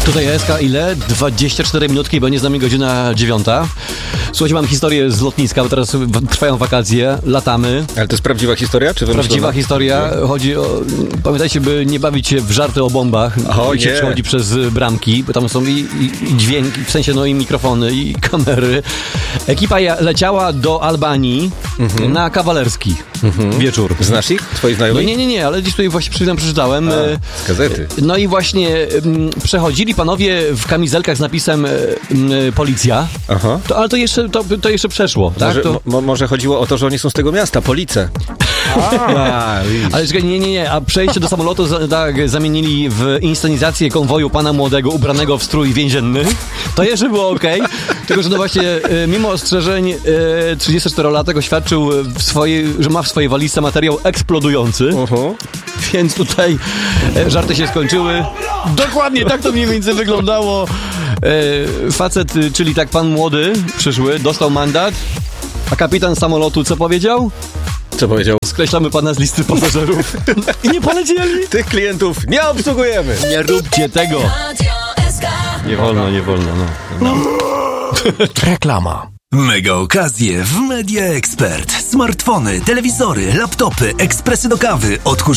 Tutaj SK ile? 24 minutki, będzie z nami godzina 9. Słuchajcie, mam historię z lotniska, bo teraz trwają wakacje, latamy. Ale to jest prawdziwa historia, czy wymyślona? Prawdziwa historia. Chodzi o... Pamiętajcie, by nie bawić się w żarty o bombach. O, nie przechodzi przez bramki, bo tam są i dźwięki, w sensie i mikrofony, i kamery. Ekipa leciała do Albanii na kawalerski wieczór. Znasz ich? Twoi znajomi? No nie, ale gdzieś tutaj właśnie przeczytałem. Z gazety. No i właśnie przechodzili panowie w kamizelkach z napisem policja. Aha. Ale to jeszcze przeszło, tak? Może chodziło o to, że oni są z tego miasta, Police. Ale czekaj, nie. A przejście do samolotu zamienili w inscenizację konwoju pana młodego ubranego w strój więzienny. To jeszcze było okej. Tylko, że no właśnie mimo ostrzeżeń 34-latek oświadczył że ma w swojej walizce materiał eksplodujący. Więc tutaj żarty się skończyły. Dokładnie tak to mniej więcej wyglądało. Facet, czyli tak pan młody przyszły, dostał mandat. A kapitan samolotu co powiedział? Co powiedział? Skreślamy pana z listy pasażerów. I nie polecieli. Tych klientów nie obsługujemy. Nie róbcie tego. Nie wolno, no. Reklama. Mega okazje w Media Expert. Smartfony, telewizory, laptopy, ekspresy do kawy,